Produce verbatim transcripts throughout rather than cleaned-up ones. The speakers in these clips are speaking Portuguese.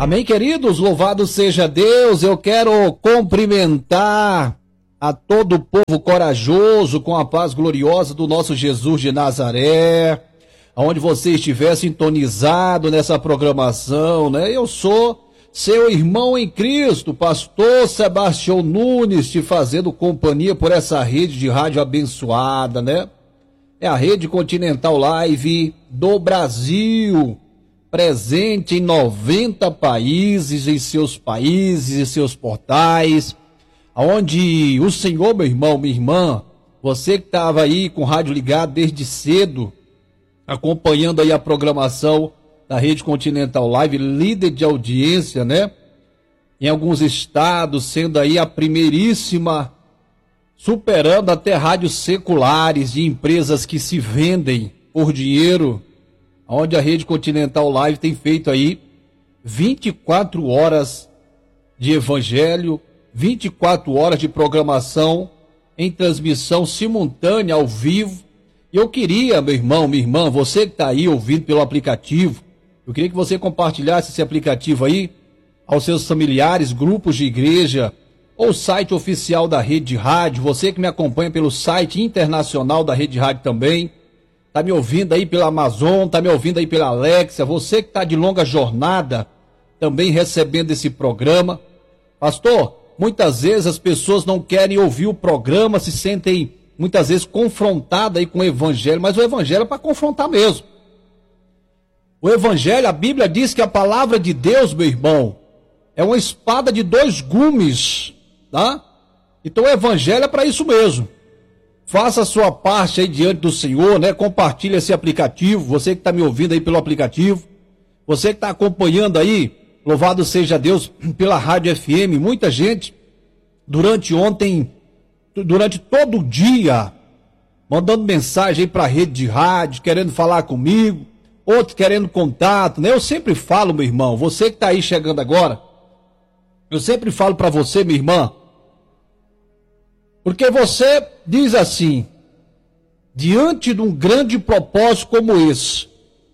Amém, queridos? Louvado seja Deus. Eu quero cumprimentar a todo o povo corajoso com a paz gloriosa do nosso Jesus de Nazaré, aonde você estiver sintonizado nessa programação, né? Eu sou seu irmão em Cristo, pastor Sebastião Nunes, te fazendo companhia por essa rede de rádio abençoada, né? É a Rede Continental Live do Brasil, presente em noventa países, em seus países e seus portais, onde o Senhor, meu irmão, minha irmã, você que estava aí com o rádio ligado desde cedo, acompanhando aí a programação da Rede Continental Live, líder de audiência, né? Em alguns estados, sendo aí a primeiríssima, superando até rádios seculares de empresas que se vendem por dinheiro, onde a Rede Continental Live tem feito aí vinte e quatro horas de evangelho, vinte e quatro horas de programação em transmissão simultânea ao vivo. E eu queria, meu irmão, minha irmã, você que está aí ouvindo pelo aplicativo, eu queria que você compartilhasse esse aplicativo aí aos seus familiares, grupos de igreja, ou site oficial da Rede Rádio, você que me acompanha pelo site internacional da Rede Rádio também, tá me ouvindo aí pela Amazon, tá me ouvindo aí pela Alexa, você que está de longa jornada, também recebendo esse programa. Pastor, muitas vezes as pessoas não querem ouvir o programa, se sentem muitas vezes confrontadas aí com o evangelho, mas o evangelho é para confrontar mesmo. O evangelho, a Bíblia diz que a palavra de Deus, meu irmão, é uma espada de dois gumes, tá? Então o evangelho é para isso mesmo. Faça a sua parte aí diante do Senhor, né? Compartilhe esse aplicativo, você que está me ouvindo aí pelo aplicativo, você que está acompanhando aí, louvado seja Deus, pela Rádio F M, muita gente, durante ontem, durante todo o dia, mandando mensagem aí para a rede de rádio, querendo falar comigo, outros querendo contato, né? Eu sempre falo, meu irmão, você que está aí chegando agora, eu sempre falo para você, minha irmã, porque você diz assim, diante de um grande propósito como esse,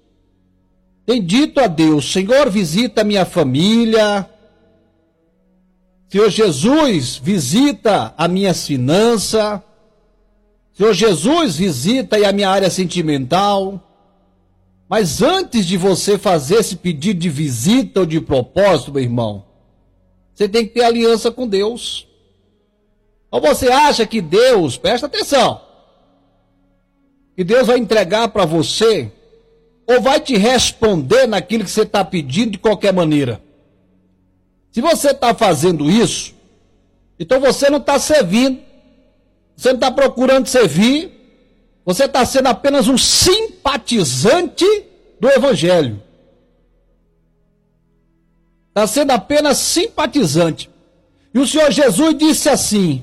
tem dito a Deus, Senhor, visita a minha família, Senhor Jesus, visita a minha finança, Senhor Jesus, visita aí a minha área sentimental, mas antes de você fazer esse pedido de visita ou de propósito, meu irmão, você tem que ter aliança com Deus. Ou você acha que Deus, presta atenção, que Deus vai entregar para você, ou vai te responder naquilo que você está pedindo de qualquer maneira? Se você está fazendo isso, então você não está servindo, você não está procurando servir, você está sendo apenas um simpatizante do Evangelho. Está sendo apenas simpatizante. E o Senhor Jesus disse assim,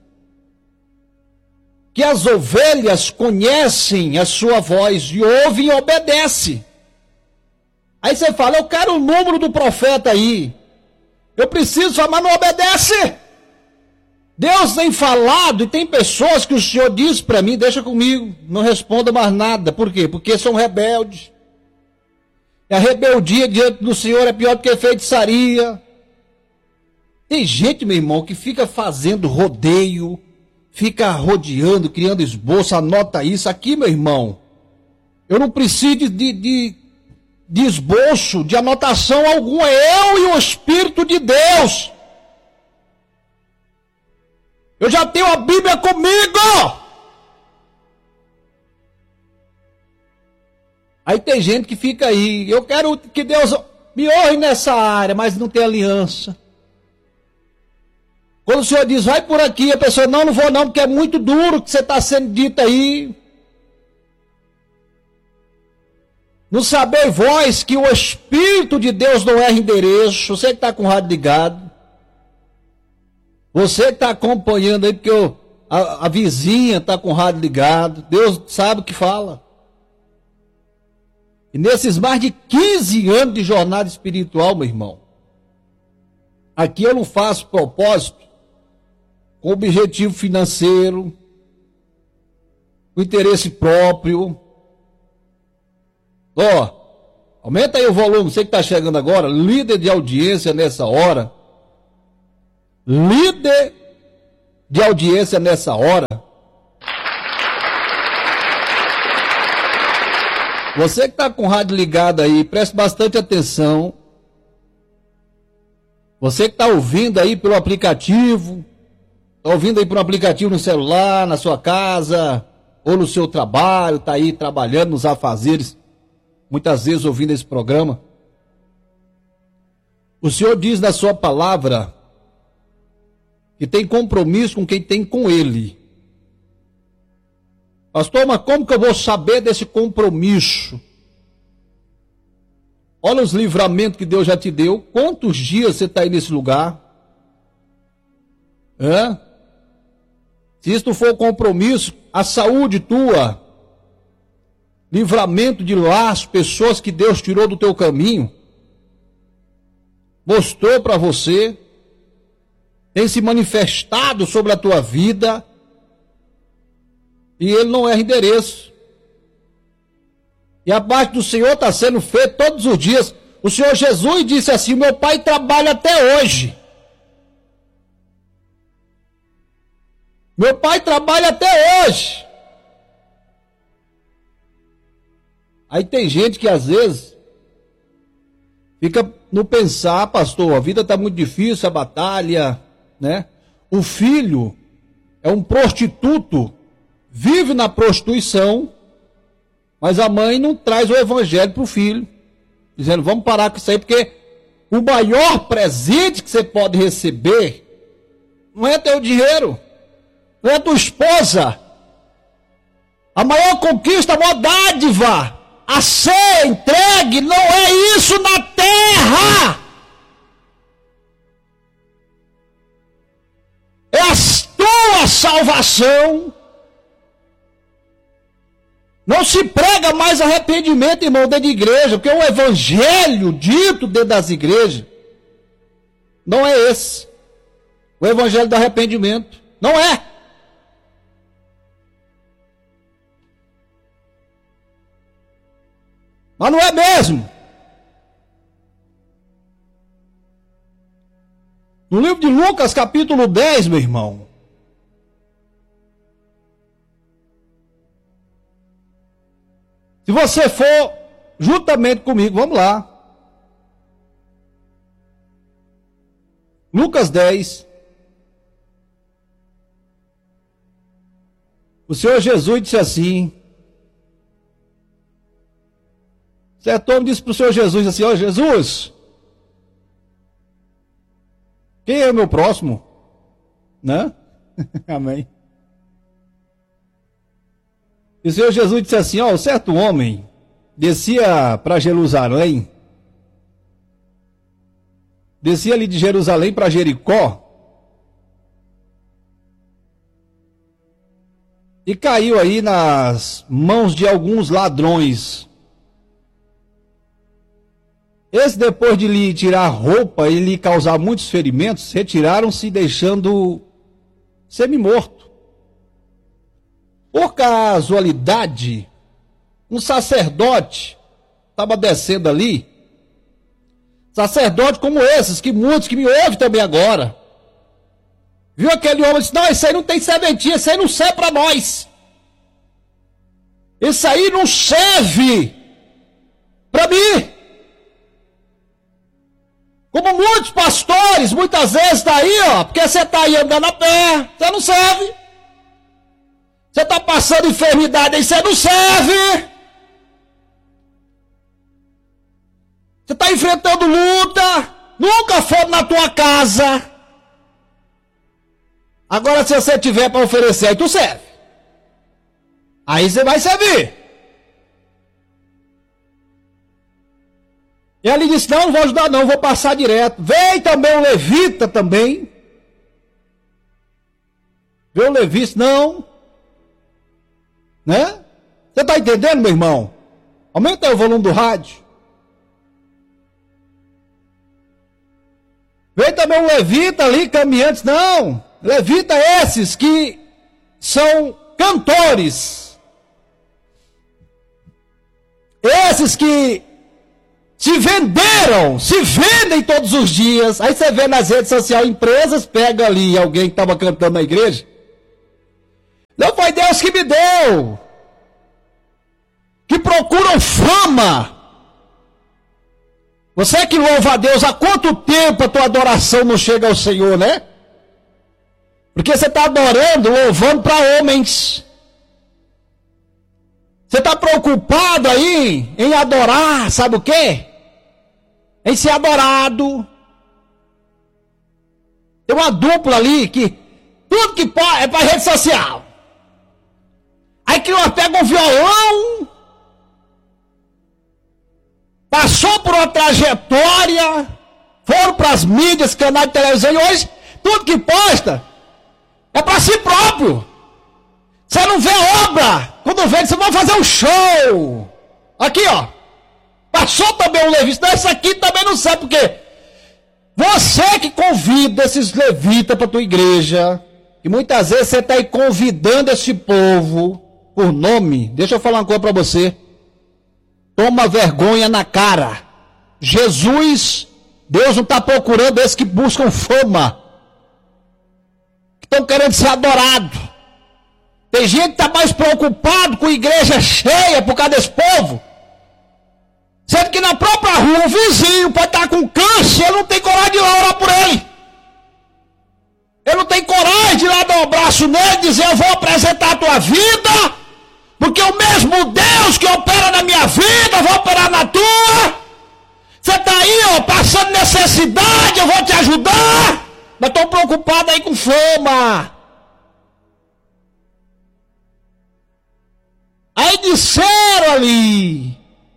que as ovelhas conhecem a sua voz e ouvem e obedecem. Aí você fala, eu quero o número do profeta aí. Eu preciso falar, mas não obedece. Deus tem falado e tem pessoas que o Senhor diz para mim, deixa comigo, não responda mais nada. Por quê? Porque são rebeldes. E a rebeldia diante do Senhor é pior do que feitiçaria. Tem gente, meu irmão, que fica fazendo rodeio, fica rodeando, criando esboço, anota isso. Aqui, meu irmão, eu não preciso de, de, de esboço, de anotação alguma. Eu e o Espírito de Deus. Eu já tenho a Bíblia comigo. Aí tem gente que fica aí, eu quero que Deus me honre nessa área, mas não tem aliança. Quando o Senhor diz, vai por aqui, a pessoa, não, não vou não, porque é muito duro o que você está sendo dito aí. Não saber vós que o Espírito de Deus não erra endereço, você que está com o rádio ligado, você que está acompanhando aí, porque eu, a, a vizinha está com o rádio ligado, Deus sabe o que fala. E nesses mais de quinze anos de jornada espiritual, meu irmão, aqui eu não faço propósito com objetivo financeiro, com interesse próprio. Ó, Aumenta aí o volume, você que está chegando agora, líder de audiência nessa hora. Líder de audiência nessa hora. Você que está com o rádio ligado aí, preste bastante atenção. Você que está ouvindo aí pelo aplicativo, está ouvindo aí por um aplicativo no celular, na sua casa, ou no seu trabalho, está aí trabalhando nos afazeres, muitas vezes ouvindo esse programa. O Senhor diz na sua palavra que tem compromisso com quem tem com Ele. Pastor, mas como que eu vou saber desse compromisso? Olha os livramentos que Deus já te deu. Quantos dias você está aí nesse lugar? Hã? Se isso for compromisso, a saúde tua, livramento de laços, pessoas que Deus tirou do teu caminho, mostrou para você, tem se manifestado sobre a tua vida, e ele não erra endereço. E a parte do Senhor está sendo feita todos os dias. O Senhor Jesus disse assim: meu Pai trabalha até hoje. Meu Pai trabalha até hoje. Aí tem gente que às vezes fica no pensar, pastor, a vida está muito difícil, a batalha, né? O filho é um prostituto, vive na prostituição, mas a mãe não traz o evangelho para o filho, dizendo, vamos parar com isso aí, porque o maior presente que você pode receber não é teu dinheiro, não é tua esposa. A maior conquista, a maior dádiva a ser entregue não é isso na terra. É a tua salvação. Não se prega mais arrependimento, irmão, dentro de igreja, porque o evangelho dito dentro das igrejas não é esse. O evangelho do arrependimento não é. Mas não é mesmo. No livro de Lucas, capítulo dez, meu irmão, se você for juntamente comigo, vamos lá. Lucas dez. O Senhor Jesus disse assim. Certo homem disse para o Senhor Jesus assim: ó Jesus, quem é o meu próximo? Né? Amém. E o Senhor Jesus disse assim: ó, certo homem descia para Jerusalém, descia ali de Jerusalém para Jericó, e caiu aí nas mãos de alguns ladrões. Esse, depois de lhe tirar a roupa e lhe causar muitos ferimentos, retiraram-se, deixando semi-morto. Por casualidade, um sacerdote estava descendo ali, sacerdote como esses, que muitos que me ouvem também agora, viu aquele homem e disse: não, isso aí não tem serventia, isso aí não serve para nós, isso aí não serve para mim. Como muitos pastores, muitas vezes está aí, ó, porque você está aí andando a pé, você não serve. Você está passando enfermidade aí, você não serve. Você está enfrentando luta, nunca foi na tua casa. Agora, se você tiver para oferecer, aí tu serve. Aí você vai servir. E ele disse: não, não vou ajudar não, vou passar direto. Vem também o levita também. Veio o levita, não. Né? Você está entendendo, meu irmão? Aumenta aí o volume do rádio. Veio também um levita ali, caminhantes. Não, levita esses que são cantores. Esses que se venderam, se vendem todos os dias. Aí você vê nas redes sociais, empresas pegam ali alguém que estava cantando na igreja. Não foi Deus que me deu. Que procuram fama. Você que louva a Deus, há quanto tempo a tua adoração não chega ao Senhor, né? Porque você está adorando, louvando para homens. Você está preocupado aí em adorar, sabe o quê? Em ser adorado. Tem uma dupla ali que tudo que pode é para rede social. Aí que uma pega um violão, passou por uma trajetória, foram para as mídias, canais de televisão, e hoje tudo que posta é para si próprio. Você não vê obra. Quando vê, você vai fazer um show. Aqui, ó. Passou também um levita. Não, esse aqui também não sabe por quê. Você que convida esses levitas para tua igreja, e muitas vezes você está aí convidando esse povo por nome. Deixa eu falar uma coisa para você. Toma vergonha na cara. Jesus, Deus não está procurando esses que buscam fama, que estão querendo ser adorados. Tem gente que está mais preocupado com a igreja cheia por causa desse povo. Sendo que na própria rua, o vizinho pode estar com câncer, ele não tem coragem de ir lá orar por ele. Ele não tem coragem de ir lá dar um abraço nele e dizer, eu vou apresentar a tua vida, porque o mesmo Deus que opera na minha vida, eu vou operar na tua. Você está aí, ó, passando necessidade, eu vou te ajudar. Mas estou preocupado aí com fama. Aí disseram ali,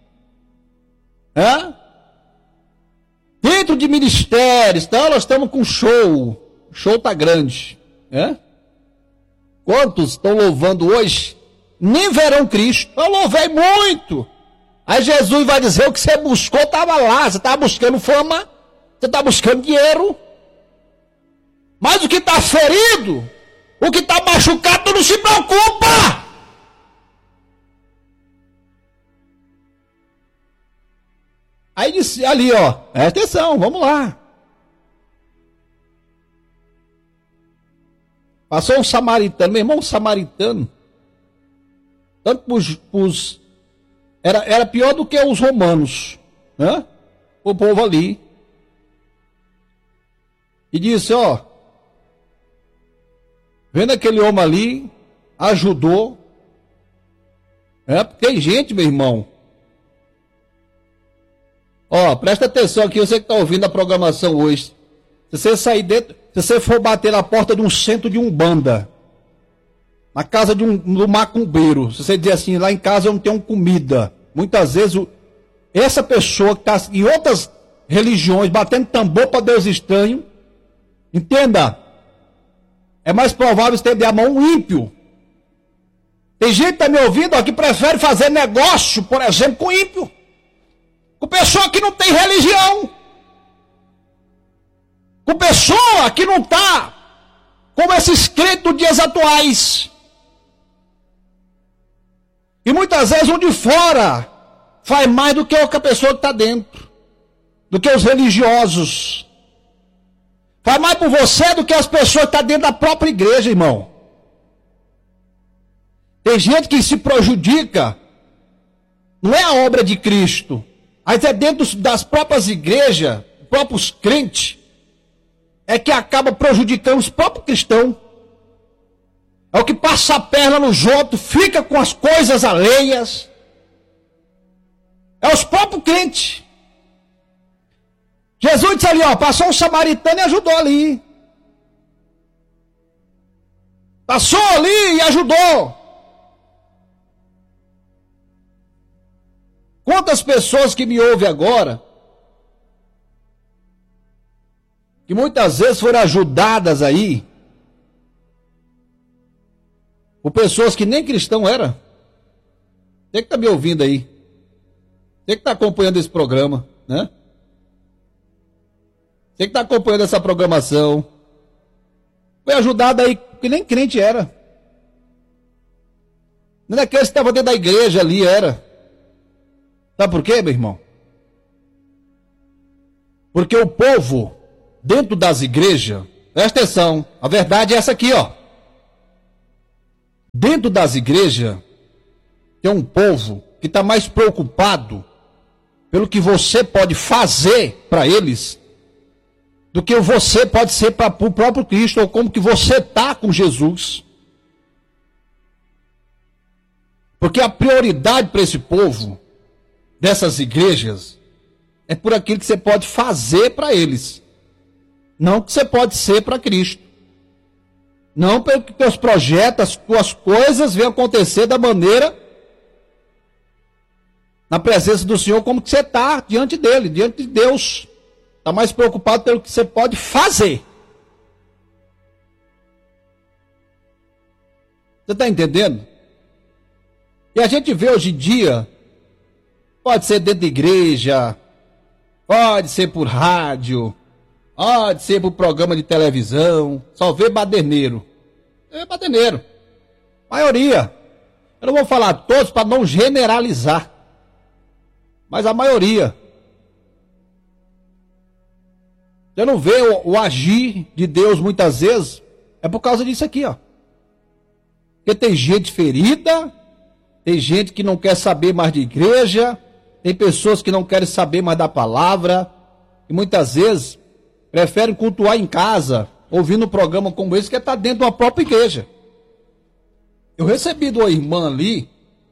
é? Dentro de ministérios, então nós estamos com show, o show tá grande, é? Quantos estão louvando hoje? Nem verão Cristo. Eu louvei muito. Aí Jesus vai dizer, o que você buscou estava lá, você estava buscando fama, você está buscando dinheiro, mas o que está ferido, o que está machucado, tu não se preocupa. Aí disse ali, ó, presta atenção, vamos lá. Passou um samaritano, meu irmão, um samaritano, tanto pros, pros, era, era pior do que os romanos, né? O povo ali. E disse, ó, vendo aquele homem ali, ajudou. É, tem gente, meu irmão. Ó, presta atenção aqui, você que está ouvindo a programação hoje. Se você sair dentro, se você for bater na porta de um centro de umbanda, na casa de um, um macumbeiro, se você dizer assim, lá em casa eu não tenho comida. Muitas vezes, o, essa pessoa que está em outras religiões, batendo tambor para Deus estranho, entenda, é mais provável estender a mão um ímpio. Tem gente que está me ouvindo ó, que prefere fazer negócio, por exemplo, com ímpio. Com pessoa que não tem religião. Com pessoa que não está como esses crentes dos dias atuais. E muitas vezes o de fora faz mais do que a pessoa que está dentro. Do que os religiosos. Faz mais por você do que as pessoas que estão dentro da própria igreja, irmão. Tem gente que se prejudica. Não é a obra de Cristo. Mas é dentro das próprias igrejas, próprios crentes, é que acaba prejudicando os próprios cristãos. É o que passa a perna nos outros, fica com as coisas alheias. É os próprios crentes. Jesus disse ali, ó, passou um samaritano e ajudou ali. Passou ali e ajudou. Quantas pessoas que me ouvem agora, que muitas vezes foram ajudadas aí, por pessoas que nem cristão era. Você que está me ouvindo aí, você que está acompanhando esse programa, né? Você que está acompanhando essa programação, foi ajudado aí, que nem crente era. Não é aquele que estava dentro da igreja ali, era. Sabe por quê, meu irmão? Porque o povo, dentro das igrejas, presta atenção, a verdade é essa aqui, ó. Dentro das igrejas, tem um povo que está mais preocupado pelo que você pode fazer para eles, do que você pode ser para o próprio Cristo, ou como que você está com Jesus. Porque a prioridade para esse povo, dessas igrejas, é por aquilo que você pode fazer para eles, não que você pode ser para Cristo. Não pelo que teus projetos, as tuas coisas venham acontecer da maneira, na presença do Senhor, como que você está diante dele, diante de Deus. Está mais preocupado pelo que você pode fazer. Você está entendendo? E a gente vê hoje em dia, pode ser dentro da igreja, pode ser por rádio, pode ser por programa de televisão, só vê baderneiro. É baderneiro. Maioria. Eu não vou falar todos para não generalizar, mas a maioria. Você não vê o, o agir de Deus muitas vezes, é por causa disso aqui, ó. Porque tem gente ferida, tem gente que não quer saber mais de igreja, tem pessoas que não querem saber mais da palavra, e muitas vezes preferem cultuar em casa, ouvindo um programa como esse, que está dentro de uma própria igreja. Eu recebi de uma irmã ali,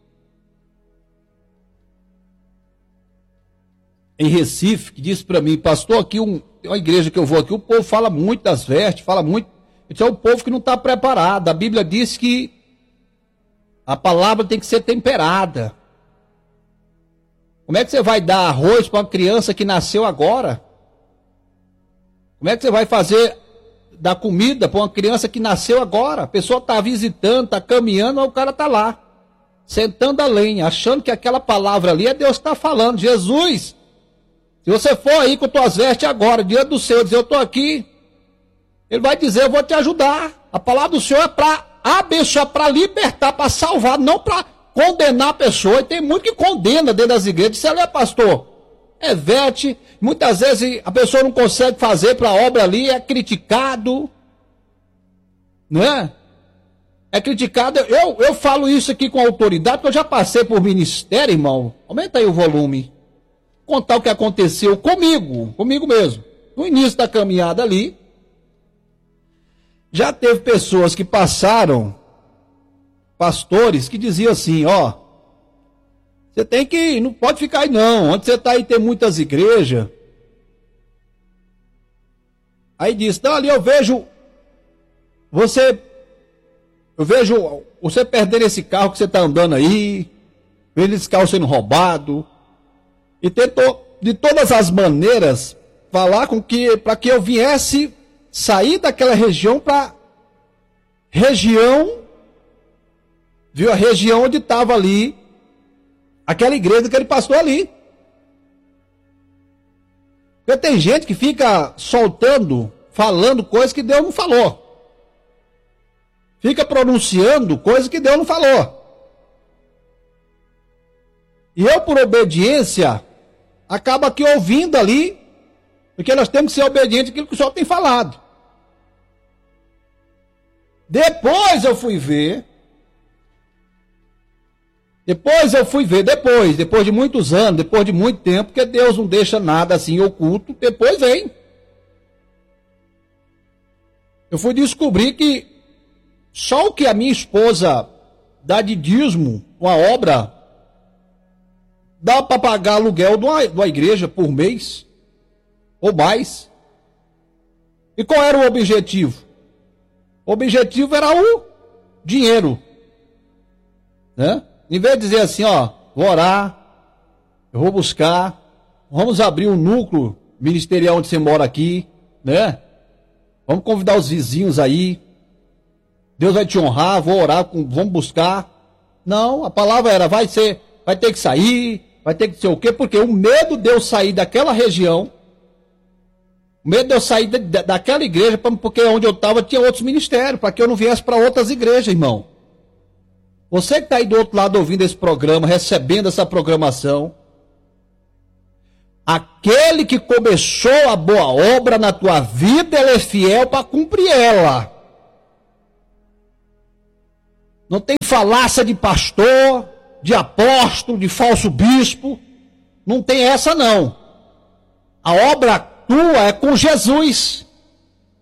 em Recife, que disse para mim, pastor, aqui um, uma igreja que eu vou aqui, o povo fala muito das vestes, fala muito, então é o povo que não está preparado. A Bíblia diz que a palavra tem que ser temperada. Como é que você vai dar arroz para uma criança que nasceu agora? Como é que você vai fazer, dar comida para uma criança que nasceu agora? A pessoa está visitando, está caminhando, mas o cara está lá, sentando a lenha, achando que aquela palavra ali é Deus que está falando. Jesus, se você for aí com tuas vestes agora, diante do Senhor, dizer, eu estou aqui, Ele vai dizer, eu vou te ajudar. A palavra do Senhor é para abençoar, para libertar, para salvar, não para condenar a pessoa. E tem muito que condena dentro das igrejas. Você é pastor, é vete, muitas vezes a pessoa não consegue fazer para a obra ali, é criticado, não é? É criticado. Eu, eu falo isso aqui com autoridade, porque eu já passei por ministério, irmão. Aumenta aí o volume. Contar o que aconteceu comigo, comigo mesmo. No início da caminhada ali, já teve pessoas que passaram, pastores, que diziam assim, ó, você tem que ir, não pode ficar aí não, onde você está aí tem muitas igrejas. Aí diz, não, ali eu vejo, você, eu vejo você perdendo esse carro que você está andando aí, vendo esse carro sendo roubado, e tentou, de todas as maneiras, falar com que, para que eu viesse sair daquela região para região, viu, a região onde estava ali, aquela igreja que ele pastor ali. Porque tem gente que fica soltando, falando coisas que Deus não falou. Fica pronunciando coisas que Deus não falou. E eu, por obediência, acabo aqui ouvindo ali, porque nós temos que ser obedientes àquilo que o Senhor tem falado. Depois eu fui ver, depois eu fui ver, depois, depois de muitos anos, depois de muito tempo, porque Deus não deixa nada assim oculto, depois vem. Eu fui descobrir que só o que a minha esposa dá de dízimo, uma obra, dá para pagar aluguel de uma, de uma igreja por mês, ou mais. E qual era o objetivo? O objetivo era o dinheiro, né? Em vez de dizer assim, ó, vou orar, eu vou buscar, vamos abrir um núcleo ministerial onde você mora aqui, né? Vamos convidar os vizinhos aí, Deus vai te honrar, vou orar, vamos buscar. Não, a palavra era, vai ser, vai ter que sair, vai ter que ser o quê? Porque o medo de eu sair daquela região, o medo de eu sair de, de, daquela igreja, porque onde eu estava tinha outros ministérios, para que eu não viesse para outras igrejas, irmão. Você que está aí do outro lado ouvindo esse programa, recebendo essa programação, Aquele que começou a boa obra na tua vida, ele é fiel para cumprir ela. Não tem falácia de pastor, de apóstolo, de falso bispo. Não tem essa não. A obra tua é com Jesus.